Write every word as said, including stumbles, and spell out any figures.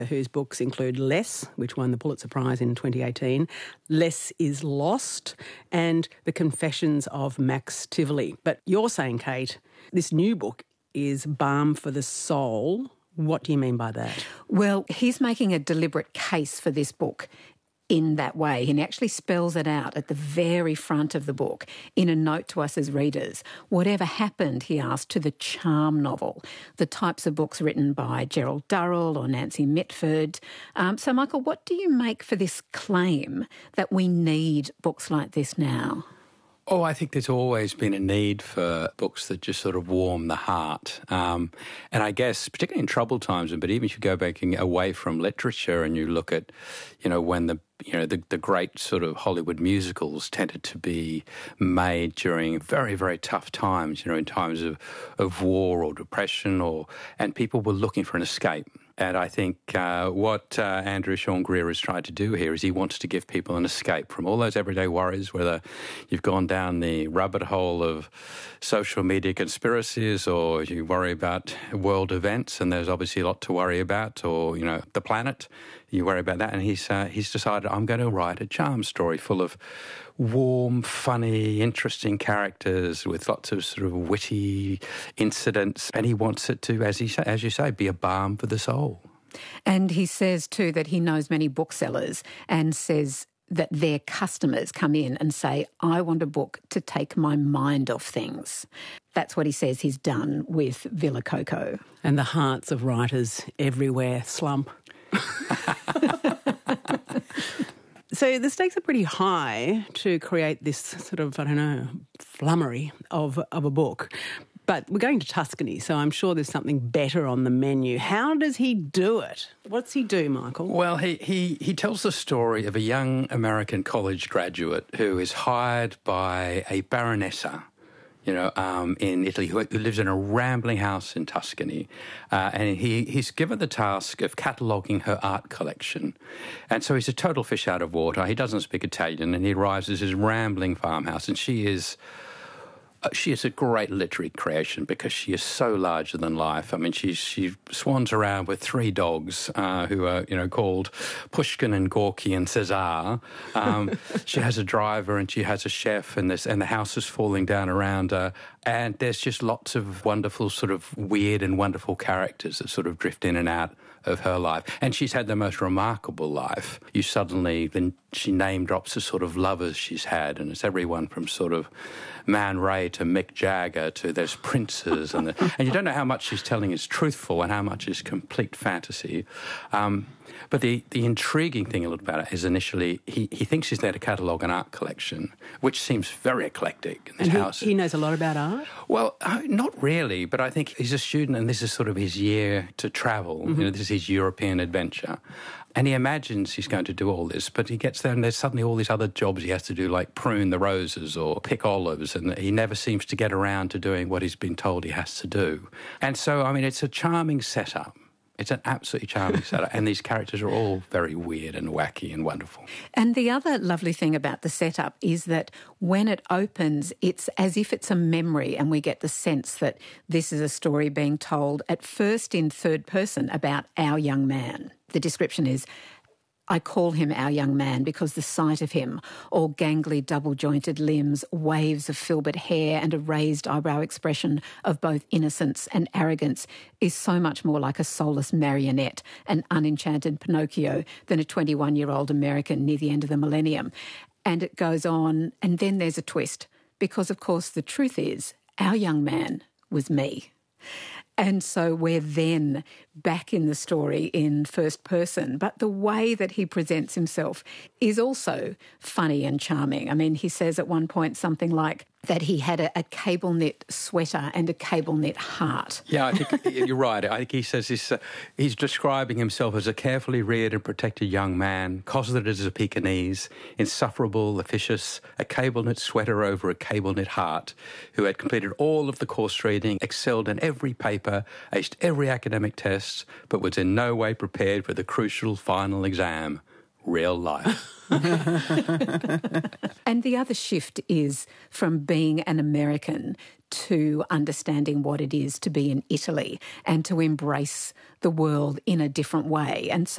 whose books include Less, which won the Pulitzer Prize in twenty eighteen, Less is Lost, and The Confessions of Max Tivoli. But you're saying, Kate, this new book is balm for the soul. What do you mean by that? Well, he's making a deliberate case for this book in that way. And he actually spells it out at the very front of the book in a note to us as readers. Whatever happened, he asked, to the charm novel, the types of books written by Gerald Durrell or Nancy Mitford. Um, so, Michael, what do you make for this claim that we need books like this now? Oh, I think there's always been a need for books that just sort of warm the heart. Um, and I guess, particularly in troubled times, but even if you go back away from literature and you look at, you know, when the you know, the, the great sort of Hollywood musicals tended to be made during very, very tough times, you know, in times of, of war or depression, or and people were looking for an escape. And I think uh, what uh, Andrew Sean Greer has tried to do here is he wants to give people an escape from all those everyday worries, whether you've gone down the rabbit hole of social media conspiracies or you worry about world events, and there's obviously a lot to worry about, or, you know, the planet, you worry about that. And he's uh, he's decided, I'm going to write a charm story full of warm, funny, interesting characters with lots of sort of witty incidents, and he wants it to, as he say, as you say, be a balm for the soul. And he says too that he knows many booksellers and says that their customers come in and say, I want a book to take my mind off things. That's what he says he's done with Villa Coco. And the hearts of writers everywhere slump. So the stakes are pretty high to create this sort of, I don't know, flummery of, of a book. But we're going to Tuscany, so I'm sure there's something better on the menu. How does he do it? What's he do, Michael? Well, he, he, he tells the story of a young American college graduate who is hired by a baronessa, you know, um, in Italy, who, who lives in a rambling house in Tuscany. Uh, and he, he's given the task of cataloguing her art collection. And so he's a total fish out of water. He doesn't speak Italian, and he arrives at his rambling farmhouse, and she is... Uh, she is a great literary creation because she is so larger than life. I mean, she she swans around with three dogs uh, who are, you know, called Pushkin and Gorky and Cesar. Um, she has a driver and she has a chef, and this and the house is falling down around her. And there's just lots of wonderful, sort of weird and wonderful characters that sort of drift in and out of her life. And she's had the most remarkable life. You suddenly, then she name drops the sort of lovers she's had, and it's everyone from sort of Man Ray to Mick Jagger to there's princes, and the, and you don't know how much she's telling is truthful and how much is complete fantasy. Um, but the, the intriguing thing about it is initially he, he thinks he's there to catalogue an art collection, which seems very eclectic in this and he, house. he knows a lot about art? Well, uh, not really, but I think he's a student and this is sort of his year to travel. Mm-hmm. You know, this is his European adventure. And he imagines he's going to do all this, but he gets there and there's suddenly all these other jobs he has to do, like prune the roses or pick olives, and he never seems to get around to doing what he's been told he has to do. And so, I mean, it's a charming setup. It's an absolutely charming setup, and these characters are all very weird and wacky and wonderful. And the other lovely thing about the setup is that when it opens, it's as if it's a memory, and we get the sense that this is a story being told at first in third person about our young man. The description is, I call him our young man because the sight of him, all gangly double-jointed limbs, waves of filbert hair and a raised eyebrow expression of both innocence and arrogance, is so much more like a soulless marionette, an unenchanted Pinocchio, than a twenty-one-year-old American near the end of the millennium. And it goes on, and then there's a twist, because, of course, the truth is, our young man was me. And so we're then back in the story in first person. But the way that he presents himself is also funny and charming. I mean, he says at one point something like that he had a, a cable knit sweater and a cable knit heart. Yeah, I think you're right. I think he says this, uh, he's describing himself as a carefully reared and protected young man, cosseted as a Pekingese, insufferable, officious, a cable knit sweater over a cable knit heart, who had completed all of the course reading, excelled in every paper, aced every academic test, but was in no way prepared for the crucial final exam. real life. And the other shift is from being an American to understanding what it is to be in Italy and to embrace the world in a different way. And so